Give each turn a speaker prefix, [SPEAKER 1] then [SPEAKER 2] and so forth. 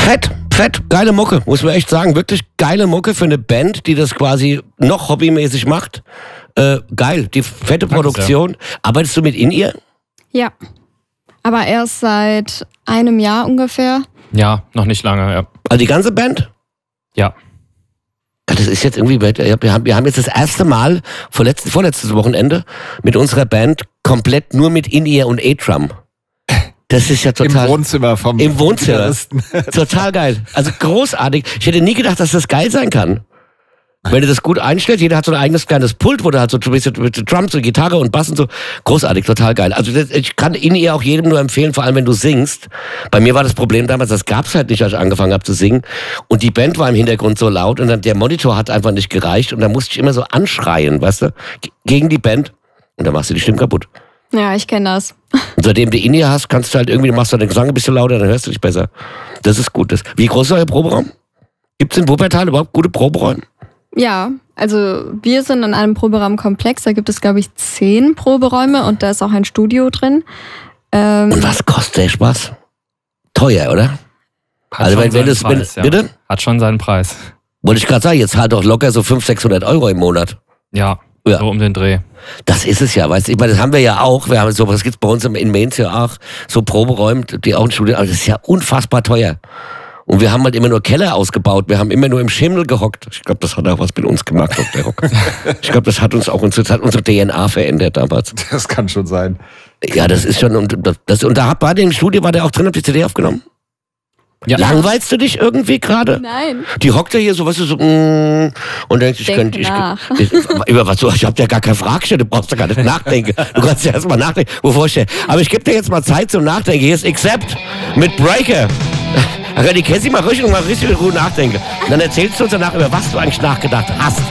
[SPEAKER 1] Fett, geile Mucke, muss man echt sagen. Wirklich geile Mucke für eine Band, die das quasi noch hobbymäßig macht. Geil, die fette Produktion. Arbeitest du mit In-Ear?
[SPEAKER 2] Ja, aber erst seit einem Jahr ungefähr.
[SPEAKER 3] Ja, noch nicht lange, ja.
[SPEAKER 1] Also die ganze Band?
[SPEAKER 3] Ja.
[SPEAKER 1] Das ist jetzt irgendwie, wir haben jetzt das erste Mal, vorletztes Wochenende, mit unserer Band komplett nur mit In-Ear und A-Drum. Das ist ja total...
[SPEAKER 4] Im Wohnzimmer vom...
[SPEAKER 1] Im Wohnzimmer. Total geil. Also großartig. Ich hätte nie gedacht, dass das geil sein kann. Wenn du das gut einstellst, jeder hat so ein eigenes kleines Pult, wo du halt so mit Drums und Gitarre und Bass und so. Großartig, total geil. Also ich kann In-Ear auch jedem nur empfehlen, vor allem wenn du singst. Bei mir war das Problem damals, das gab's halt nicht, als ich angefangen habe zu singen. Und die Band war im Hintergrund so laut und dann der Monitor hat einfach nicht gereicht und dann musste ich immer so anschreien, weißt du, gegen die Band. Und dann machst du die Stimme kaputt.
[SPEAKER 2] Ja, ich kenne das.
[SPEAKER 1] Und seitdem du In-Ear hast, kannst du halt irgendwie, du machst halt den Gesang ein bisschen lauter, dann hörst du dich besser. Das ist gut. Wie groß ist euer Proberaum? Gibt's in Wuppertal überhaupt gute Proberäume?
[SPEAKER 2] Ja, also wir sind in einem Proberaumkomplex, da gibt es glaube ich 10 Proberäume und da ist auch ein Studio drin.
[SPEAKER 1] Und was kostet der Spaß? Teuer, oder?
[SPEAKER 3] Hat schon seinen Preis, ja.
[SPEAKER 1] Bitte?
[SPEAKER 3] Hat schon seinen Preis.
[SPEAKER 1] Wollte ich gerade sagen, jetzt halt doch locker so 500-600 Euro im Monat.
[SPEAKER 3] Ja, so um den Dreh.
[SPEAKER 1] Das ist es ja, weißt du, ich meine, das haben wir ja auch, wir haben so, was gibt's bei uns in Mainz ja auch, so Proberäume, die auch ein Studio, aber das ist ja unfassbar teuer. Und wir haben halt immer nur Keller ausgebaut. Wir haben immer nur im Schimmel gehockt. Ich glaube, das hat auch was mit uns gemacht, Dr. Rock. Ich glaube, das hat uns auch unsere DNA verändert damals.
[SPEAKER 4] Das kann schon sein.
[SPEAKER 1] Ja, das ist schon. Und da bei dem Studio war der auch drin, habt ihr CD aufgenommen?
[SPEAKER 3] Ja.
[SPEAKER 1] Langweilst du dich irgendwie gerade?
[SPEAKER 2] Nein.
[SPEAKER 1] Die hockt ja hier so, weißt du, so, und denkst, ich über was so, ich hab ja gar keine Frage gestellt, du brauchst ja gar nicht nachdenken. Du kannst ja erst mal nachdenken, wovor ich stelle. Aber ich gebe dir jetzt mal Zeit zum Nachdenken. Hier ist Accept mit Breaker. Die Cassie mal richtig gut nachdenken. Und dann erzählst du uns danach, über was du eigentlich nachgedacht hast.